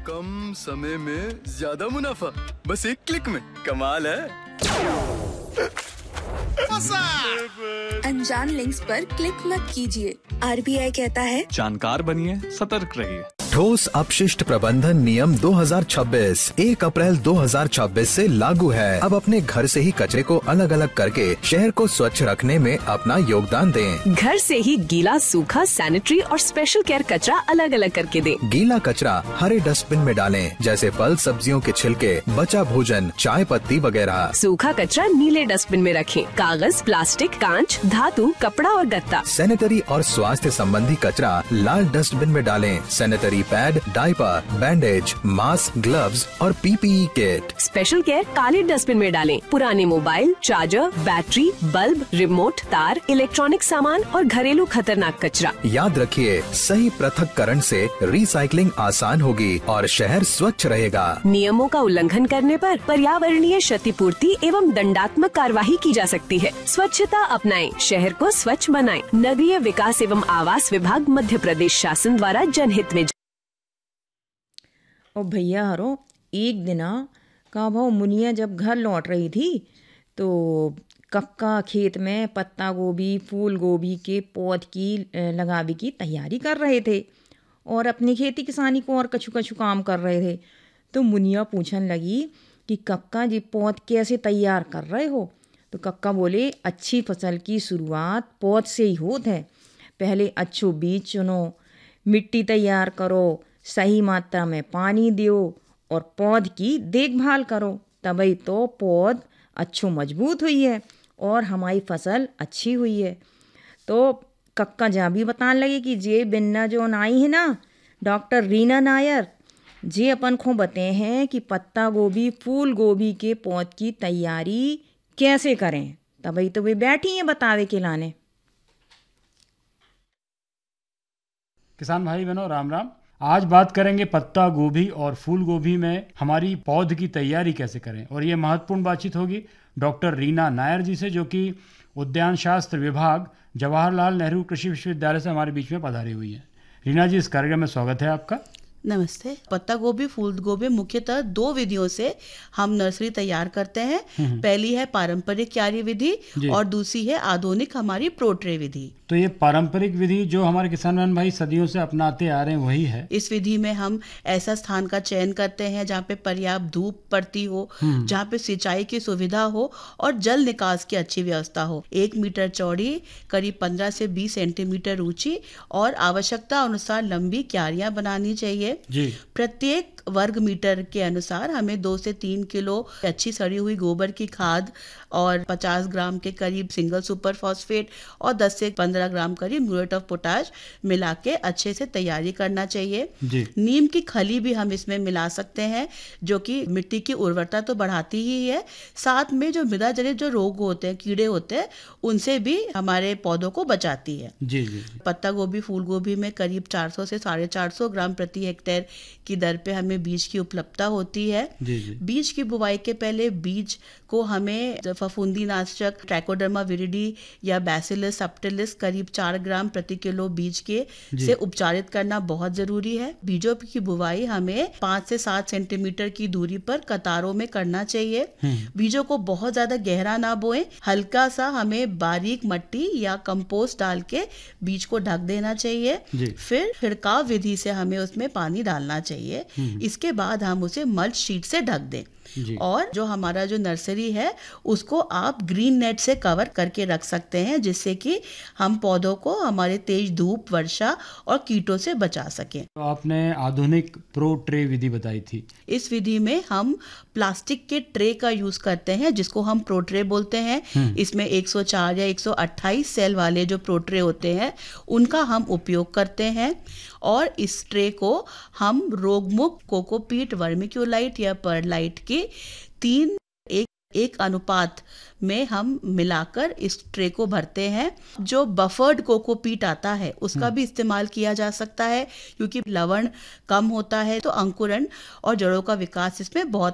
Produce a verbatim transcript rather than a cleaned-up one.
कम समय में ज्यादा मुनाफा, बस एक क्लिक में। कमाल है। अनजान लिंक्स पर क्लिक मत कीजिए। आरबीआई कहता है जानकार बनिए, सतर्क रहिए। ठोस अपशिष्ट प्रबंधन नियम दो हज़ार छब्बीस एक अप्रैल दो हज़ार छब्बीस से लागू है। अब अपने घर से ही कचरे को अलग अलग करके शहर को स्वच्छ रखने में अपना योगदान दें। घर से ही गीला, सूखा, सैनिटरी और स्पेशल केयर कचरा अलग अलग करके दें। गीला कचरा हरे डस्टबिन में डालें, जैसे फल सब्जियों के छिलके, बचा भोजन, चाय पत्ती वगैरह। सूखा कचरा नीले डस्टबिन में रखें। कागज, प्लास्टिक, कांच, धातु, कपड़ा और गत्ता। सैनिटरी और स्वास्थ्य संबंधी कचरा लाल डस्टबिन में डालें। Sanitary pad, diaper, bandage, mask, gloves और पीपीई किट। स्पेशल केयर काले डस्टबिन में डालें। पुराने mobile, charger, battery, bulb, remote, तार, इलेक्ट्रॉनिक सामान और घरेलू खतरनाक कचरा। याद रखिए, सही पृथक्करण से रिसाइकलिंग आसान होगी और शहर स्वच्छ रहेगा। नियमों का उल्लंघन करने पर पर्यावरणीय क्षतिपूर्ति एवं दंडात्मक कार्यवाही की जा सकती है। स्वच्छता अपनाएं, शहर को स्वच्छ बनाएं। नगरीय विकास एवं आवास विभाग, मध्य प्रदेश शासन द्वारा जनहित में। और भैया हरो एक दिना का भाव मुनिया जब घर लौट रही थी तो कक्का खेत में पत्ता गोभी, फूल गोभी के पौध की लगावे की तैयारी कर रहे थे और अपनी खेती किसानी को और कछु कछु काम कर रहे थे। तो मुनिया पूछने लगी कि कक्का जी पौध कैसे तैयार कर रहे हो? तो कक्का बोले, अच्छी फसल की शुरुआत पौध से ही होती है। पहले अच्छो बीज चुनो, मिट्टी तैयार करो, सही मात्रा में पानी दियो और पौध की देखभाल करो, तभी तो पौध अच्छो मजबूत हुई है और हमारी फसल अच्छी हुई है। तो कक्का जा भी बताने लगे कि जे बिन्ना जो आई है ना डॉक्टर रीना नायर, जे अपन को बते हैं कि पत्ता गोभी, फूल गोभी के पौध की तैयारी कैसे करें, तभी तो वे बैठी हैं बतावे के लाने। किसान भाई बहनों, राम राम। आज बात करेंगे पत्ता गोभी और फूल गोभी में हमारी पौध की तैयारी कैसे करें, और ये महत्वपूर्ण बातचीत होगी डॉक्टर रीना नायर जी से, जो कि उद्यान शास्त्र विभाग, जवाहरलाल नेहरू कृषि विश्वविद्यालय से हमारे बीच में पधारी हुई है। रीना जी, इस कार्यक्रम में स्वागत है आपका। नमस्ते। पत्ता गोभी, फूल गोभी मुख्यतः दो विधियों से हम नर्सरी तैयार करते हैं। पहली है पारंपरिक क्यारी विधि और दूसरी है आधुनिक हमारी प्रोट्रे विधि। तो ये पारंपरिक विधि जो हमारे किसान बहन भाई सदियों से अपनाते आ रहे हैं वही है। इस विधि में हम ऐसा स्थान का चयन करते हैं जहाँ पे पर्याप्त धूप पड़ती हो, जहाँ पे सिंचाई की सुविधा हो और जल निकास की अच्छी व्यवस्था हो। एक मीटर चौड़ी, करीब पंद्रह से बीस सेंटीमीटर ऊंची और आवश्यकता अनुसार लंबी क्यारियां बनानी चाहिए। जी। प्रत्येक वर्ग मीटर के अनुसार हमें दो से तीन किलो अच्छी सड़ी हुई गोबर की खाद और पचास ग्राम के करीब सिंगल सुपर फॉस्फेट और दस से पंद्रह ग्राम करीब म्यूरेट ऑफ पोटाश मिला के अच्छे से तैयारी करना चाहिए। जी। नीम की खली भी हम इसमें मिला सकते हैं, जो कि मिट्टी की उर्वरता तो बढ़ाती ही है, साथ में जो मृदा जनित जो रोग होते हैं, कीड़े होते हैं, उनसे भी हमारे पौधों को बचाती है। जी जी। पत्ता गोभी, फूल गोभी में करीब चार सौ से साढ़े चार सौ ग्राम प्रति हेक्टेयर की दर पे हमें बीज की उपलब्धता होती है। जी जी। बीज की बुवाई के पहले बीज को हमें फफूंदी नाशक ट्राइकोडर्मा विरिडी या बैसिलस सबटिलिस करीब चार ग्राम प्रति किलो बीज के से उपचारित करना बहुत जरूरी है। बीजों की बुवाई हमें पाँच से सात सेंटीमीटर की दूरी पर कतारों में करना चाहिए। बीजों को बहुत ज्यादा गहरा ना बोएं, हल्का सा हमें बारीक मट्टी या कंपोस्ट डाल के बीज को ढक देना चाहिए। फिर छिड़काव विधि से हमें उसमें पानी डालना चाहिए। इसके बाद हम उसे मल्च शीट से ढक दें। और जो हमारा जो नर्सरी है उसको आप ग्रीन नेट से कवर करके रख सकते हैं, जिससे कि हम पौधों को हमारे तेज धूप, वर्षा और कीटों से बचा सकें। तो आपने आधुनिक प्रो ट्रे विधि बताई थी। इस विधि में हम प्लास्टिक के ट्रे का यूज करते हैं, जिसको हम प्रो ट्रे बोलते हैं। इसमें एक सौ चार या एक सौ अट्ठाईस सेल वाले जो प्रो ट्रे होते हैं उनका हम उपयोग करते हैं और इस ट्रे को हम रोगमुक्त कोकोपीट, वर्मिक्यूलाइट या परलाइट की तीन एक एक अनुपात में हम मिलाकर इस ट्रे को भरते हैं। जो बफर्ड कोकोपीट आता है उसका भी इस्तेमाल किया जा सकता है, क्योंकि लवण कम होता है तो अंकुरण और जड़ों का विकास इसमें बहुत